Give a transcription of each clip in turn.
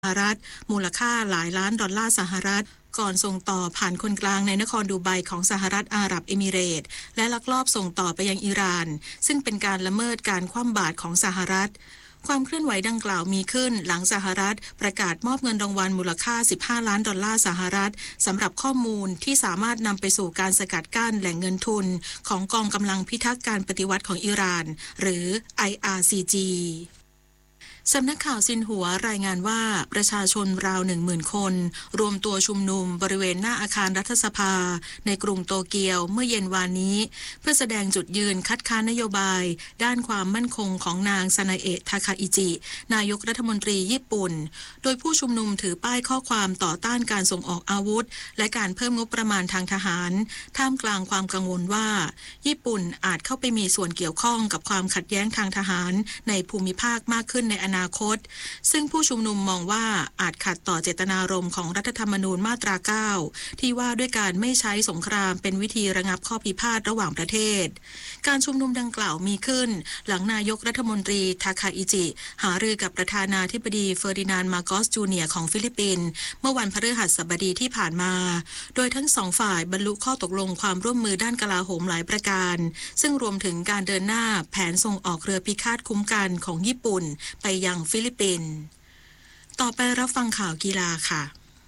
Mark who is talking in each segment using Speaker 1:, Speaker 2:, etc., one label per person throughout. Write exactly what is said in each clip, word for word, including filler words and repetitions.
Speaker 1: สหรัฐมูลค่าหลายล้านดอลลาร์สหรัฐก่อนส่งต่อผ่านคนกลางในนครดูไบของสหรัฐอาหรับเอมิเรตส์และลักลอบส่งต่อไปยังอิหร่านซึ่งเป็นการละเมิดการคว่ำบาตรของสหรัฐความเคลื่อนไหวดังกล่าวมีขึ้นหลังสหรัฐประกาศมอบเงินรางวัลมูลค่าสิบห้าล้านดอลลาร์สหรัฐสำหรับข้อมูลที่สามารถนำไปสู่การสกัดกั้นแหล่งเงินทุนของกองกำลังพิทักษ์การปฏิวัติของอิหร่านหรือ ไอ อาร์ ซี จี สำนักข่าวซินหัวรายงานว่าประชาชนราวหนึ่งหมื่นคนรวมตัวชุมนุมบริเวณหน้าอาคารรัฐสภาในกรุงโตเกียวเมื่อเย็นวานนี้เพื่อแสดงจุดยืนคัดค้านนโยบายด้านความมั่นคงของนางซานาเอะทาคาอิจินายกรัฐมนตรีญี่ปุ่นโดยผู้ชุมนุมถือป้ายข้อความต่อต้านการส่งออกอาวุธและการเพิ่มงบประมาณทางทหารท่ามกลางความกังวลว่าญี่ปุ่นอาจเข้าไปมีส่วนเกี่ยวข้องกับความขัดแย้งทางทหารในภูมิภาคมากขึ้นในอนาคตซึ่งผู้ชุมนุมมองว่าอาจขัดต่อเจตนารมณ์ของรัฐธรรมนูญมาตราเก้าที่ว่าด้วยการไม่ใช้สงครามเป็นวิธีระงับข้อพิพาทระหว่างประเทศการชุมนุมดังกล่าวมีขึ้นหลังนายกรัฐมนตรีทาคาอิจิหารือกับประธานาธิบดีเฟอร์ดินานด์มาโกสจูเนียร์ของฟิลิปปินส์เมื่อวันพฤหัสบดีที่ผ่านมาโดยทั้งสองฝ่ายบรรลุข้อตกลงความร่วมมือด้านกลาโหมหลายประการซึ่งรวมถึงการเดินหน้าแผนส่งออกเรือพิฆาตคุ้มกันของญี่ปุ่นไปยังฟิลิปปินส์ต่อไปรับฟังข่าวกีฬาค่ะ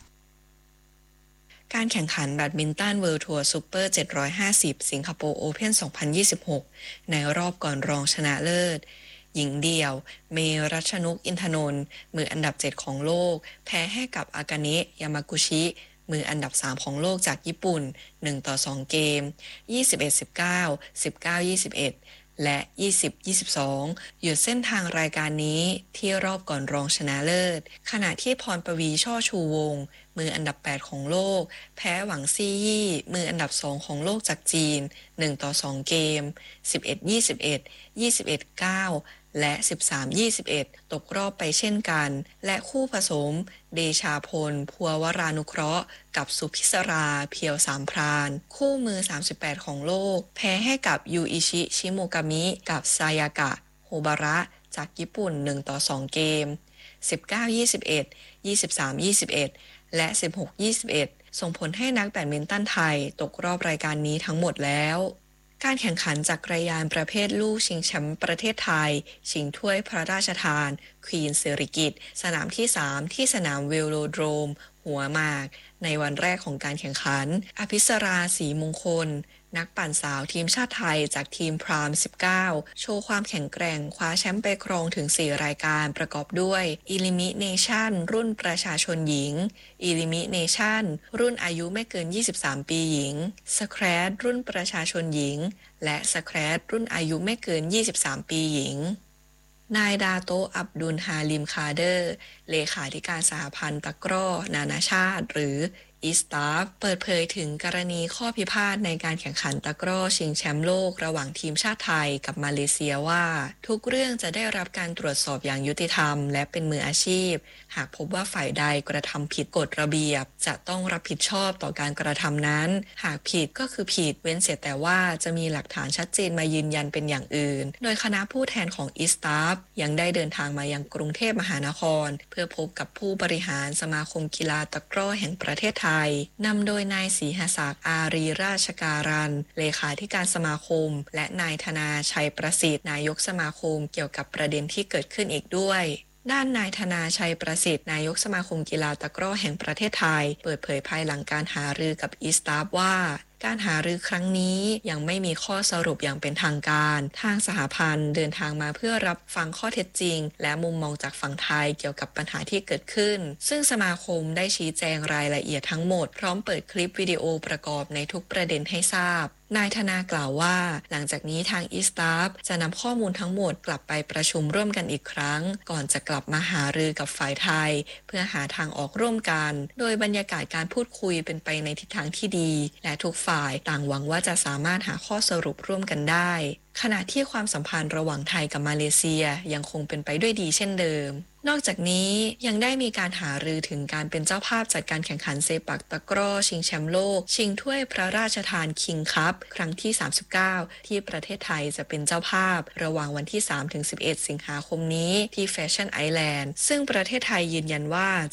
Speaker 2: การแข่งขันแบดมินตันเวิลด์ทัวร์ซูเปอร์เจ็ดร้อยห้าสิบสิงคโปร์โอเพ่นสองพันยี่สิบหกในรอบก่อนรองชนะเลิศหญิงเดี่ยวเมรัชนกอินทนนท์มืออันดับเจ็ดของโลกแพ้ให้กับอากาเนะยามากุชิมืออันดับสามของโลกจากญี่ปุ่นหนึ่งต่อสองเกม ยี่สิบเอ็ด สิบเก้า สิบเก้า ยี่สิบเอ็ดและยี่สิบ ยี่สิบสองหยุดเส้นทางรายการนี้ที่รอบก่อนรองชนะเลิศขณะที่พรปวีช่อชูวงศ์มืออันดับแปดของโลกแพ้หวังซี่ยี่มืออันดับสองของโลกจากจีนหนึ่งต่อสองเกม สิบเอ็ด ยี่สิบเอ็ด ยี่สิบเอ็ด เก้าและ สิบสาม ยี่สิบเอ็ด ตกรอบไปเช่นกันและคู่ผสมเดชาพลภัววรานุเคราะห์กับสุพิศราเพียวสามพรานคู่มือสามสิบแปดของโลกแพ้ให้กับยูอิชิชิโมกามิกับซายากะโฮบาระจากญี่ปุ่นหนึ่งต่อสองเกม สิบเก้า ยี่สิบเอ็ด ยี่สิบสาม ยี่สิบเอ็ดและ สิบหก ยี่สิบเอ็ด ส่งผลให้นักแบดมินตันไทยตกรอบรายการนี้ทั้งหมดแล้วการแข่งขันจักรยานประเภทลูกชิงแชมป์ประเทศไทยชิงถ้วยพระราชทานควีนสิริกิติ์สนามที่สามที่สนามเวโลโดรมหัวหมากในวันแรกของการแข่งขันอภิสราศรีมงคลนักปั่นสาวทีมชาติไทยจากทีมพรามสิบเก้าโชว์ความแข็งแกร่งคว้าแชมป์ไปครองถึงสี่รายการประกอบด้วย Elimination รุ่นประชาชนหญิง Elimination รุ่นอายุไม่เกินยี่สิบสามปีหญิง Scratch รุ่นประชาชนหญิงและ Scratch รุ่นอายุไม่เกินยี่สิบสามปีหญิงนายดาโตะอับดุลฮาลิมคาเดอร์เลขาธิการสหพันธ์ตะกร้อนานาชาติหรืออีสตาฟเปิดเผยถึงกรณีข้อพิพาทในการแข่งขันตะกร้อชิงแชมป์โลกระหว่างทีมชาติไทยกับมาเลเซียว่าทุกเรื่องจะได้รับการตรวจสอบอย่างยุติธรรมและเป็นมืออาชีพหากพบว่าฝ่ายใดกระทำผิดกฎระเบียบจะต้องรับผิดชอบต่อการกระทำนั้นหากผิดก็คือผิดเว้นเสียแต่ว่าจะมีหลักฐานชัดเจนมายืนยันเป็นอย่างอื่นโดยคณะผู้แทนของอีสตาฟยังได้เดินทางมายังกรุงเทพมหานครเพื่อพบกับผู้บริหารสมาคมกีฬาตะกร้อแห่งประเทศไทยนำโดยนายศรีหศักดิ์อารีราชการันเลขาธิการสมาคมและนายธนาชัยประสิทธิ์นายกสมาคมเกี่ยวกับประเด็นที่เกิดขึ้นอีกด้วยด้านนายธนาชัยประสิทธิ์นายกสมาคมกีฬาตะกร้อแห่งประเทศไทยเปิดเผยภายหลังการหารือกับอีสตาฟว่าการหารือครั้งนี้ยังไม่มีข้อสรุปอย่างเป็นทางการทางสหพันธ์เดินทางมาเพื่อรับฟังข้อเท็จจริงและมุมมองจากฝั่งไทยเกี่ยวกับปัญหาที่เกิดขึ้นซึ่งสมาคมได้ชี้แจงรายละเอียดทั้งหมดพร้อมเปิดคลิปวิดีโอประกอบในทุกประเด็นให้ทราบนายธนากล่าวว่าหลังจากนี้ทางอีสตาฟจะนำข้อมูลทั้งหมดกลับไปประชุมร่วมกันอีกครั้งก่อนจะกลับมาหารือกับฝ่ายไทยเพื่อหาทางออกร่วมกันโดยบรรยากาศการพูดคุยเป็นไปในทิศทางที่ดีและทุกฝ่ายต่างหวังว่าจะสามารถหาข้อสรุปร่วมกันได้ขณะที่ความสัมพันธ์ระหว่างไทยกับมาเลเซียยังคงเป็นไปด้วยดีเช่นเดิมนอกจากนี้ยังได้มีการหารือถึงการเป็นเจ้าภาพจัดการแข่งขันเซปักตะกร้อชิงแชมป์โลกชิงถ้วยพระราชทานคิงคัพครั้งที่สามสิบเก้าที่ประเทศไทยจะเป็นเจ้าภาพระหว่างวันที่ สามถึงสิบเอ็ด สิงหาคมนี้ที่แฟชั่นไอแลนด์ซึ่งประเทศไทยยืนยันว่า